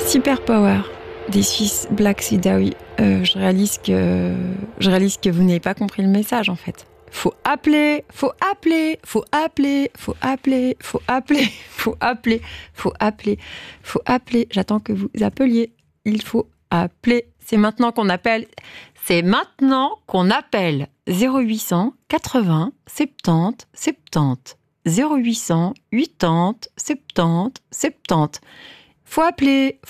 Super Power des Suisses Black Sidawi. Je réalise que vous n'avez pas compris le message en fait. Faut appeler. J'attends que vous appeliez. Il faut appeler. C'est maintenant qu'on appelle. 0800 80 70 70. 0800 80 70 70. Faut appeler.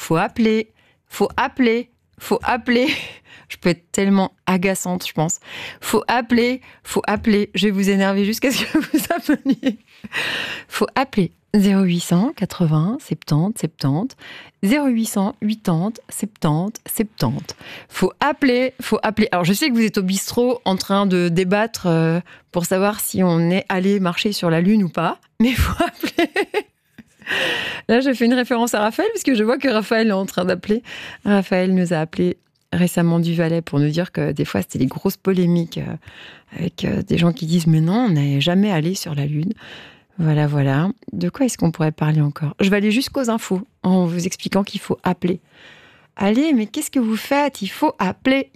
Je peux être tellement agaçante, je pense. Faut appeler. Je vais vous énerver jusqu'à ce que vous appeliez. Faut appeler 0800 80 70 70. 0800 80 70 70. Faut appeler. Alors, je sais que vous êtes au bistrot en train de débattre pour savoir si on est allé marcher sur la Lune ou pas. Mais faut appeler. Là, je fais une référence à Raphaël, puisque je vois que Raphaël est en train d'appeler. Raphaël nous a appelé récemment du Valais pour nous dire que des fois, c'était des grosses polémiques avec des gens qui disent « Mais non, on n'est jamais allé sur la Lune ». Voilà. De quoi est-ce qu'on pourrait parler encore ? Je vais aller jusqu'aux infos en vous expliquant qu'il faut appeler. Allez, mais qu'est-ce que vous faites ? Il faut appeler.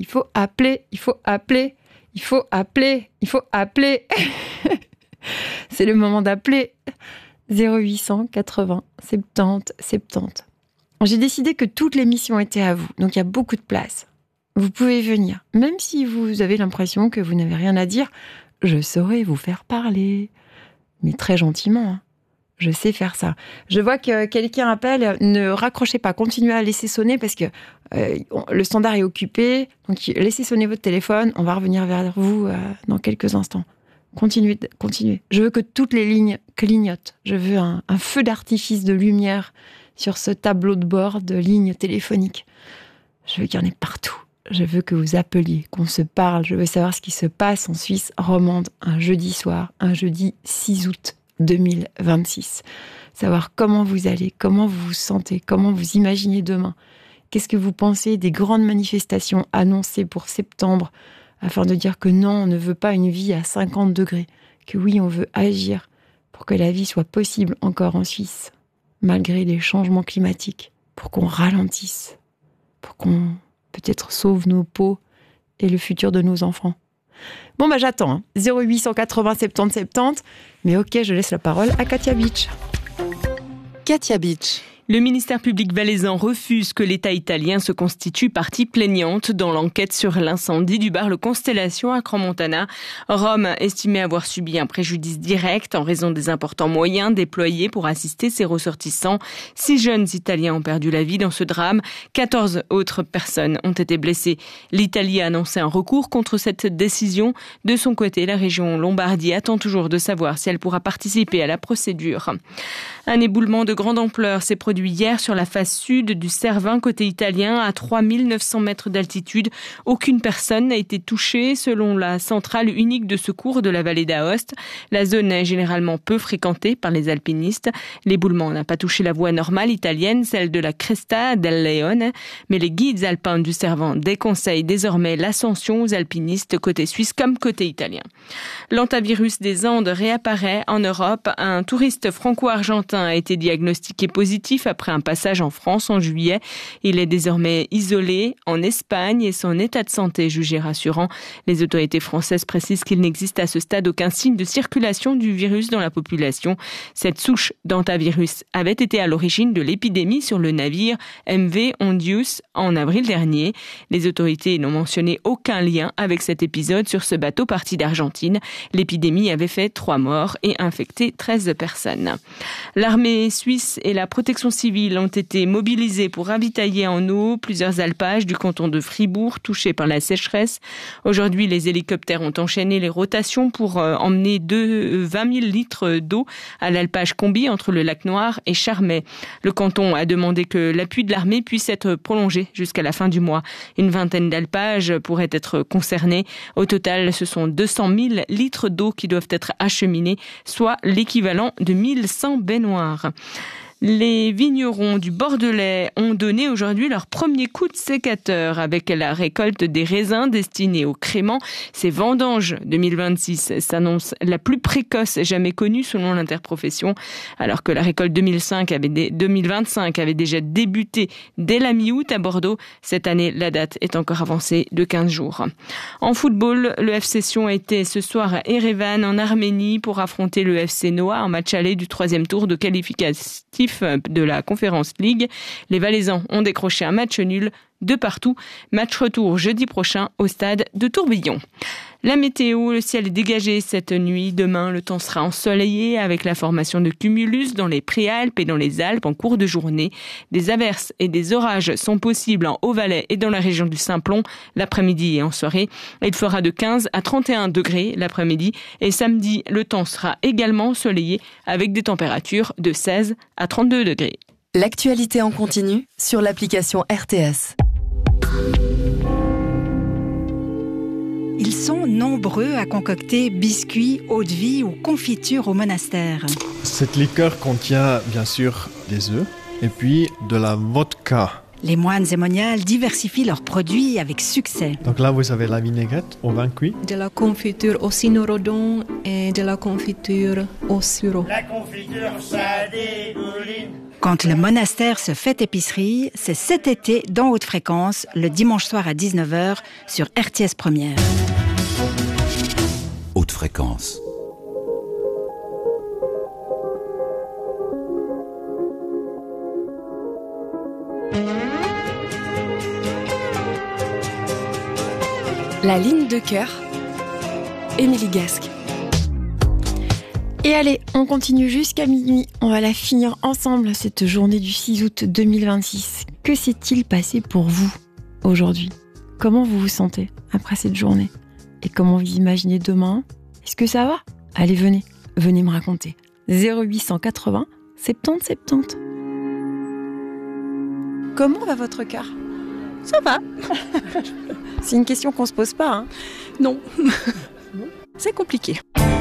C'est le moment d'appeler. 0800 80 70 70. J'ai décidé que toute l'émission était à vous, donc il y a beaucoup de place. Vous pouvez venir, même si vous avez l'impression que vous n'avez rien à dire, je saurai vous faire parler. Mais très gentiment, hein. Je sais faire ça. Je vois que quelqu'un appelle, ne raccrochez pas, continuez à laisser sonner parce que le standard est occupé, donc laissez sonner votre téléphone, on va revenir vers vous dans quelques instants. Continuez. Je veux que toutes les lignes clignotent. Je veux un feu d'artifice de lumière sur ce tableau de bord de lignes téléphoniques. Je veux qu'il y en ait partout. Je veux que vous appeliez, qu'on se parle. Je veux savoir ce qui se passe en Suisse romande un jeudi soir, un jeudi 6 août 2026. Savoir comment vous allez, comment vous vous sentez, comment vous imaginez demain. Qu'est-ce que vous pensez des grandes manifestations annoncées pour septembre, afin de dire que non, on ne veut pas une vie à 50 degrés, que oui, on veut agir pour que la vie soit possible encore en Suisse, malgré les changements climatiques, pour qu'on ralentisse, pour qu'on peut-être sauve nos peaux et le futur de nos enfants. Bon, j'attends, 0800 80 70 70, mais ok, je laisse la parole à Katia Beach. Katia Beach. Le ministère public valaisan refuse que l'État italien se constitue partie plaignante dans l'enquête sur l'incendie du bar Le Constellation à Crans-Montana. Rome estimait avoir subi un préjudice direct en raison des importants moyens déployés pour assister ses ressortissants. 6 jeunes Italiens ont perdu la vie dans ce drame. 14 autres personnes ont été blessées. L'Italie a annoncé un recours contre cette décision. De son côté, la région Lombardie attend toujours de savoir si elle pourra participer à la procédure. Un éboulement de grande ampleur s'est produit hier sur la face sud du Cervin côté italien à 3900 mètres d'altitude. Aucune personne n'a été touchée selon la centrale unique de secours de la vallée d'Aoste. La zone est généralement peu fréquentée par les alpinistes. L'éboulement n'a pas touché la voie normale italienne, celle de la Cresta del Leone, mais les guides alpins du Cervin déconseillent désormais l'ascension aux alpinistes côté suisse comme côté italien. L'hantavirus des Andes réapparaît en Europe. Un touriste franco-argentin a été diagnostiqué positif après un passage en France en juillet. Il est désormais isolé en Espagne et son état de santé est jugé rassurant. Les autorités françaises précisent qu'il n'existe à ce stade aucun signe de circulation du virus dans la population. Cette souche d'hantavirus avait été à l'origine de l'épidémie sur le navire MV Ondius en avril dernier. Les autorités n'ont mentionné aucun lien avec cet épisode sur ce bateau parti d'Argentine. L'épidémie avait fait 3 morts et infecté 13 personnes. L'armée suisse et la protection civile ont été mobilisés pour ravitailler en eau plusieurs alpages du canton de Fribourg touchés par la sécheresse. Aujourd'hui, les hélicoptères ont enchaîné les rotations pour emmener 20 000 litres d'eau à l'alpage Combi entre le lac Noir et Charmey. Le canton a demandé que l'appui de l'armée puisse être prolongé jusqu'à la fin du mois. Une vingtaine d'alpages pourraient être concernés. Au total, ce sont 200 000 litres d'eau qui doivent être acheminés, soit l'équivalent de 1100 baignoires. Les vignerons du Bordelais ont donné aujourd'hui leur premier coup de sécateur avec la récolte des raisins destinés au crément. Ces vendanges 2026 s'annoncent la plus précoce jamais connue selon l'interprofession, alors que la récolte 2025 avait déjà débuté dès la mi-août à Bordeaux. Cette année, la date est encore avancée de 15 jours. En football, le FC Sion était ce soir à Erevan en Arménie pour affronter le FC Noah en match aller du 3e tour de qualificatif de la Conference League. Les Valaisans ont décroché un match nul de partout. Match retour jeudi prochain au stade de Tourbillon. La météo, le ciel est dégagé cette nuit. Demain, le temps sera ensoleillé avec la formation de cumulus dans les Préalpes et dans les Alpes en cours de journée. Des averses et des orages sont possibles en Haut-Valais et dans la région du Simplon l'après-midi et en soirée. Il fera de 15 à 31 degrés l'après-midi et samedi, le temps sera également ensoleillé avec des températures de 16 à 32 degrés. L'actualité en continu sur l'application RTS. Ils sont nombreux à concocter biscuits, eau-de-vie ou confitures au monastère. Cette liqueur contient bien sûr des œufs et puis de la vodka. Les moines et moniales diversifient leurs produits avec succès. Donc là, vous avez la vinaigrette au vin cuit. De la confiture au cynorhodon et de la confiture au sureau. La confiture, ça dégouline. Quand le monastère se fait épicerie, c'est cet été dans Haute Fréquence, le dimanche soir à 19h sur RTS Première. Haute Fréquence. La ligne de cœur, Émilie Gasque. Et allez, on continue jusqu'à minuit. On va la finir ensemble, cette journée du 6 août 2026. Que s'est-il passé pour vous aujourd'hui ? Comment vous vous sentez après cette journée ? Et comment vous imaginez demain ? Est-ce que ça va ? Allez, venez me raconter. 0880 70 70. Comment va votre cœur ? Ça va. C'est une question qu'on se pose pas, hein ? Non. C'est compliqué.